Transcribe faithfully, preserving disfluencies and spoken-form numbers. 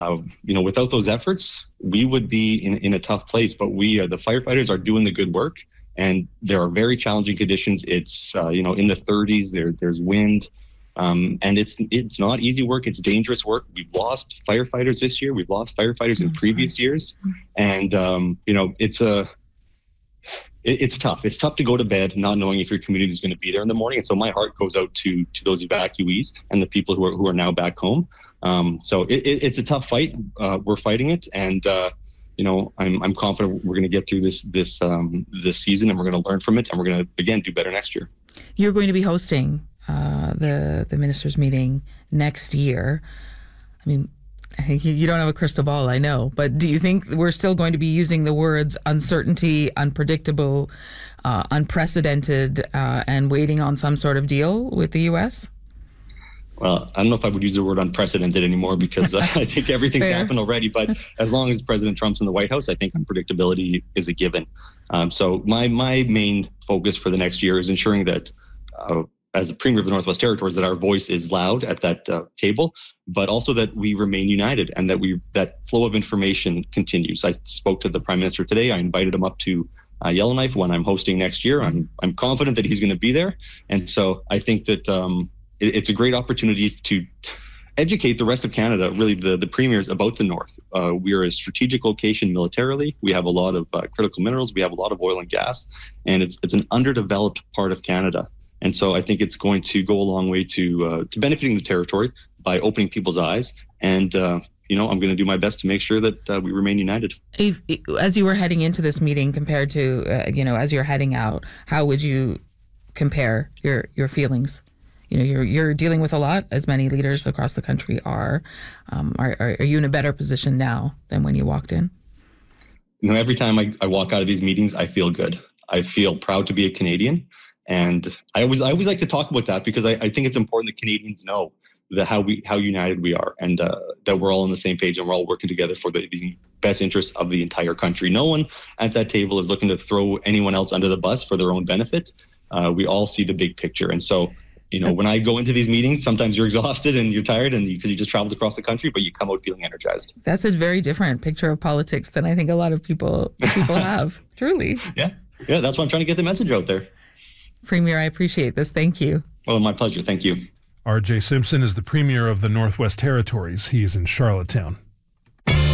Uh, you know, without those efforts, we would be in, in a tough place. But we, uh, the firefighters, are doing the good work, and there are very challenging conditions. It's uh, you know in the thirties. There, there's wind, um, and it's it's not easy work. It's dangerous work. We've lost firefighters this year. We've lost firefighters in I'm previous sorry. years, and um, you know it's a it, it's tough. It's tough to go to bed not knowing if your community is going to be there in the morning. And so my heart goes out to to those evacuees and the people who are who are now back home. Um, so it, it, it's a tough fight. Uh, we're fighting it, and uh, you know, I'm I'm confident we're going to get through this this um, this season, and we're going to learn from it, and we're going to again do better next year. You're going to be hosting uh, the the ministers' meeting next year. I mean, you, you don't have a crystal ball, I know, but do you think we're still going to be using the words uncertainty, unpredictable, uh, unprecedented, uh, and waiting on some sort of deal with the U S? Well, I don't know if I would use the word unprecedented anymore, because uh, I think everything's Fair. happened already. But as long as President Trump's in the White House, I think unpredictability is a given. Um, so my my main focus for the next year is ensuring that, uh, as the Premier of the Northwest Territories, that our voice is loud at that uh, table, but also that we remain united and that we that flow of information continues. I spoke to the Prime Minister today. I invited him up to uh, Yellowknife when I'm hosting next year. I'm I'm confident that he's going to be there, and so I think that. Um, It's a great opportunity to educate the rest of Canada, really the, the premiers, about the North. Uh, we are a strategic location militarily. We have a lot of uh, critical minerals. We have a lot of oil and gas, and it's it's an underdeveloped part of Canada. And so I think it's going to go a long way to uh, to benefiting the territory by opening people's eyes. And uh, you know, I'm going to do my best to make sure that uh, we remain united. If, as you were heading into this meeting, compared to uh, you know, as you're heading out, how would you compare your your feelings? You know, you're you're dealing with a lot, as many leaders across the country are. Um, are, are you in a better position now than when you walked in? You know, every time I, I walk out of these meetings, I feel good. I feel proud to be a Canadian, and I always I always like to talk about that, because I, I think it's important that Canadians know that how we how united we are, and uh, that we're all on the same page and we're all working together for the, the best interests of the entire country. No one at that table is looking to throw anyone else under the bus for their own benefit. Uh, we all see the big picture, and so. You know, when I go into these meetings, sometimes you're exhausted and you're tired, and because you, you just traveled across the country, but you come out feeling energized. That's a very different picture of politics than I think a lot of people people have. Truly. Yeah, yeah, that's why I'm trying to get the message out there. Premier, I appreciate this. Thank you. Well, my pleasure. Thank you. R J Simpson is the Premier of the Northwest Territories. He is in Charlottetown.